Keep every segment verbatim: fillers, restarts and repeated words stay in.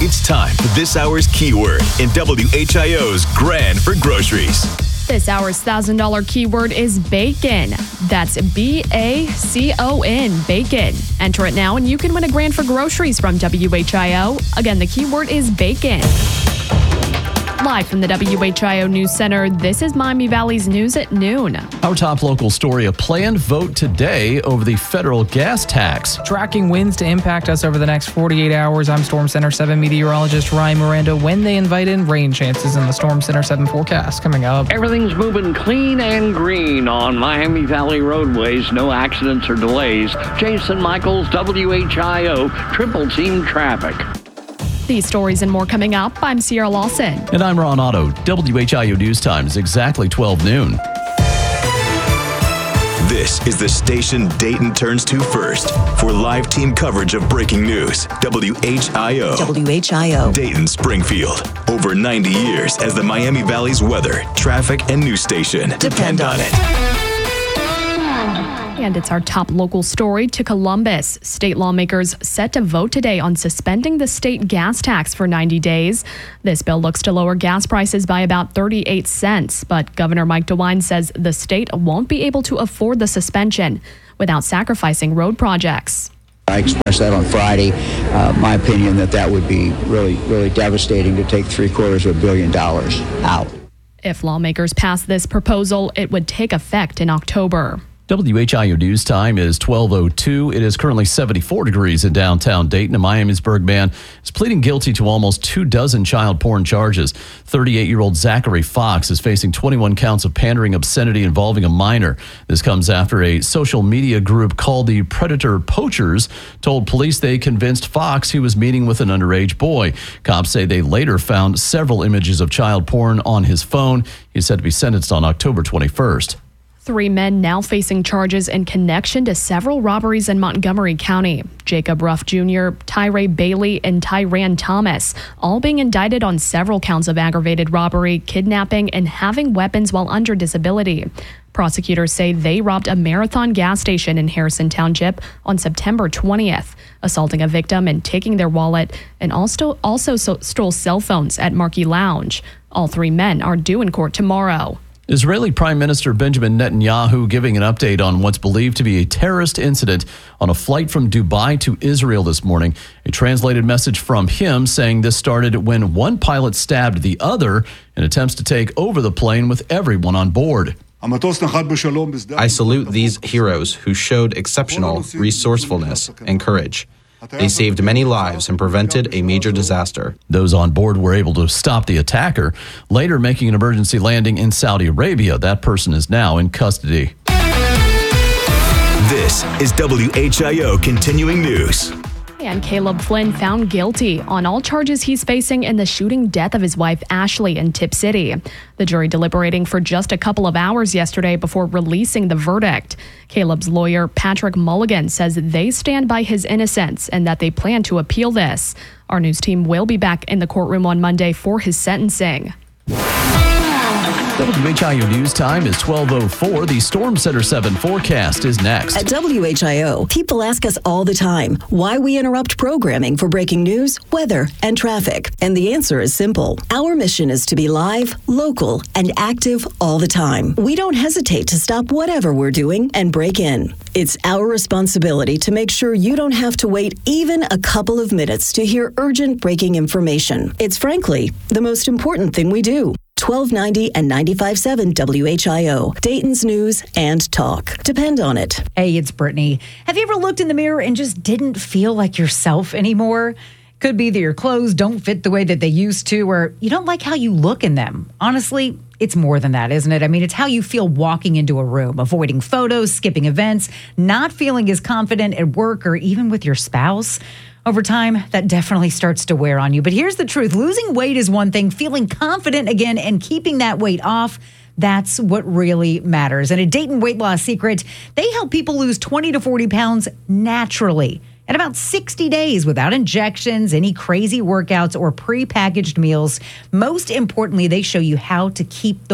It's time for this hour's keyword in W H I O's Grand for Groceries. This hour's one thousand dollars keyword is bacon. That's B A C O N, bacon. Enter it now and you can win a grand for groceries from W H I O. Again, the keyword is bacon. Live from the W H I O News Center, this is Miami Valley's News at noon. Our top local story, a planned vote today over the federal gas tax. Tracking winds to impact us over the next forty-eight hours. I'm Storm Center seven meteorologist Ryan Miranda. When they invite in rain chances in the Storm Center seven forecast coming up. Everything's moving clean and green on Miami Valley roadways. No accidents or delays. Jason Michaels, W H I O, Triple Team Traffic. These stories and more coming up. I'm Sierra Lawson. And I'm Ron Otto. W H I O News Time is exactly twelve noon. This is the station Dayton turns to first for live team coverage of breaking news. W H I O. W H I O. Dayton Springfield. Over ninety years as the Miami Valley's weather, traffic, and news station. Depend on it. And it's our top local story to Columbus. State lawmakers set to vote today on suspending the state gas tax for ninety days. This bill looks to lower gas prices by about thirty-eight cents, but Governor Mike DeWine says the state won't be able to afford the suspension without sacrificing road projects. I expressed that on Friday. Uh, my opinion that that would be really, really devastating to take three quarters of a billion dollars out. If lawmakers pass this proposal, it would take effect in October. W H I O News Time is twelve oh two. It is currently seventy-four degrees in downtown Dayton. A Miamisburg man is pleading guilty to almost two dozen child porn charges. thirty-eight-year-old Zachary Fox is facing twenty-one counts of pandering obscenity involving a minor. This comes after a social media group called the Predator Poachers told police they convinced Fox he was meeting with an underage boy. Cops say they later found several images of child porn on his phone. He's set to be sentenced on October twenty-first. Three men now facing charges in connection to several robberies in Montgomery County. Jacob Ruff Junior, Tyree Bailey, and Tyran Thomas, all being indicted on several counts of aggravated robbery, kidnapping, and having weapons while under disability. Prosecutors say they robbed a Marathon gas station in Harrison Township on September twentieth, assaulting a victim and taking their wallet, and also, also so, stole cell phones at Marquee Lounge. All three men are due in court tomorrow. Israeli Prime Minister Benjamin Netanyahu giving an update on what's believed to be a terrorist incident on a flight from Dubai to Israel this morning. A translated message from him saying this started when one pilot stabbed the other in attempts to take over the plane with everyone on board. I salute these heroes who showed exceptional resourcefulness and courage. They saved many lives and prevented a major disaster. Those on board were able to stop the attacker, later making an emergency landing in Saudi Arabia. That person is now in custody. This is W H I O Continuing News. And Caleb Flynn found guilty on all charges he's facing in the shooting death of his wife, Ashley, in Tip City. The jury deliberating for just a couple of hours yesterday before releasing the verdict. Caleb's lawyer, Patrick Mulligan, says they stand by his innocence and that they plan to appeal this. Our news team will be back in the courtroom on Monday for his sentencing. W H I O News Time is twelve oh four. The Storm Center seven forecast is next. At W H I O, people ask us all the time why we interrupt programming for breaking news, weather, and traffic. And the answer is simple. Our mission is to be live, local, and active all the time. We don't hesitate to stop whatever we're doing and break in. It's our responsibility to make sure you don't have to wait even a couple of minutes to hear urgent breaking information. It's frankly the most important thing we do. twelve ninety and ninety-five point seven W H I O, Dayton's news and talk. Depend on it. Hey, it's Brittany. Have you ever looked in the mirror and just didn't feel like yourself anymore? Could be that your clothes don't fit the way that they used to, or you don't like how you look in them. Honestly, it's more than that, isn't it? I mean, it's how you feel walking into a room, avoiding photos, skipping events, not feeling as confident at work or even with your spouse. Over time, that definitely starts to wear on you. But here's the truth. Losing weight is one thing. Feeling confident again and keeping that weight off, that's what really matters. And at Dayton Weight Loss Secret, they help people lose twenty to forty pounds naturally in about sixty days without injections, any crazy workouts, or prepackaged meals. Most importantly, they show you how to keep the weight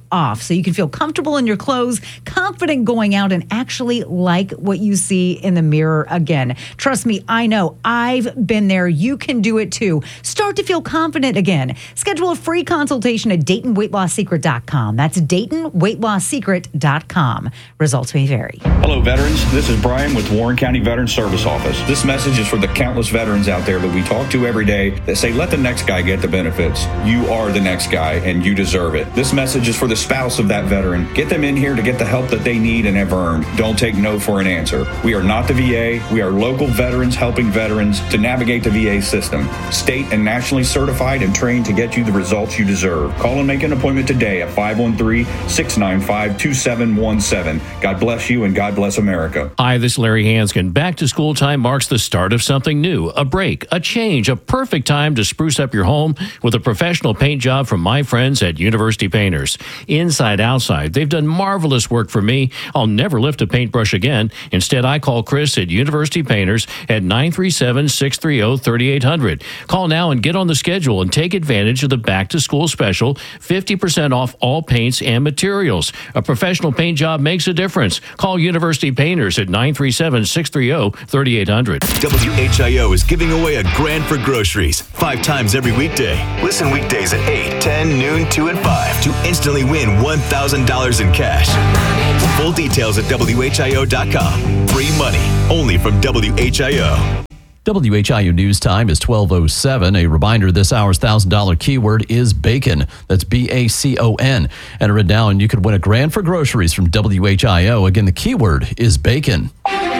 off so you can feel comfortable in your clothes, confident going out, and actually like what you see in the mirror again. Trust me, I know. I've been there. You can do it too. Start to feel confident again. Schedule a free consultation at Dayton Weight Loss Secret dot com. That's Dayton Weight Loss Secret dot com. Results may vary. Hello, veterans. This is Brian with Warren County Veterans Service Office. This message is for the countless veterans out there that we talk to every day that say, let the next guy get the benefits. You are the next guy, and you deserve it. This message is for the spouse of that veteran. Get them in here to get the help that they need and have earned. Don't take no for an answer. We are not the V A. We are local veterans helping veterans to navigate the V A system. State and nationally certified and trained to get you the results you deserve. Call and make an appointment today at five one three, six nine five, two seven one seven. God bless you and God bless America. Hi, this is Larry Hanskin. Back to school time marks the start of something new, a break, a change, a perfect time to spruce up your home with a professional paint job from my friends at University Painters. Inside, outside, they've done marvelous work for me. I'll never lift a paintbrush again. Instead, I call Chris at University Painters at nine three seven, six three zero, three eight zero zero. Call now and get on the schedule and take advantage of the back-to-school special, fifty percent off all paints and materials. A professional paint job makes a difference. Call University Painters at nine three seven, six three zero, three eight zero zero. W H I O is giving away a grand for groceries five times every weekday. Listen weekdays at eight, ten, noon, two, and five to instantly win one thousand dollars in cash. Full details at W H I O dot com. Free money only from W H I O. W H I O News Time is twelve oh seven. A reminder, this hour's one thousand dollars keyword is bacon. That's B A C O N. Enter it now and you could win a grand for groceries from W H I O. Again, the keyword is bacon.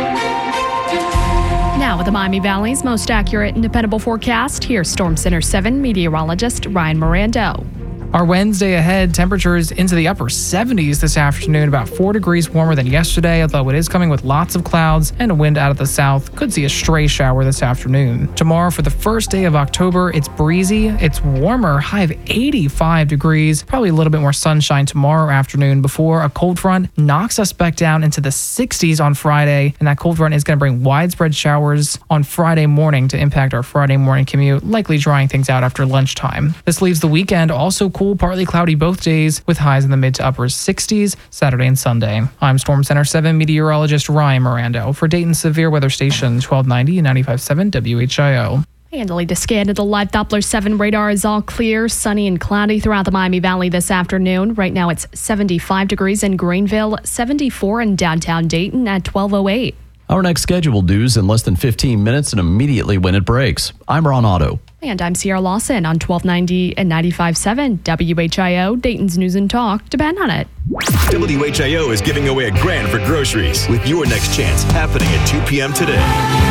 Now with the Miami Valley's most accurate and dependable forecast, here's Storm Center seven meteorologist Ryan Mirando. Our Wednesday ahead, temperatures into the upper seventies this afternoon, about four degrees warmer than yesterday, although it is coming with lots of clouds and a wind out of the south. Could see a stray shower this afternoon. Tomorrow, for the first day of October, it's breezy, it's warmer, high of eighty-five degrees, probably a little bit more sunshine tomorrow afternoon before a cold front knocks us back down into the sixties on Friday, and that cold front is going to bring widespread showers on Friday morning to impact our Friday morning commute, likely drying things out after lunchtime. This leaves the weekend also cool, partly cloudy both days, with highs in the mid to upper sixties Saturday and Sunday. I'm Storm Center seven meteorologist Ryan Mirando for Dayton's Severe Weather Station twelve ninety and ninety-five point seven W H I O. And the latest scan of the live Doppler seven radar is all clear, sunny and cloudy throughout the Miami Valley this afternoon. Right now it's seventy-five degrees in Greenville, seventy-four in downtown Dayton at twelve oh eight. Our next scheduled news in less than fifteen minutes and immediately when it breaks. I'm Ron Otto. And I'm Sierra Lawson on twelve ninety and ninety-five point seven W H I O, Dayton's News and Talk. Depend on it. W H I O is giving away a grand for groceries with your next chance happening at two p.m. today.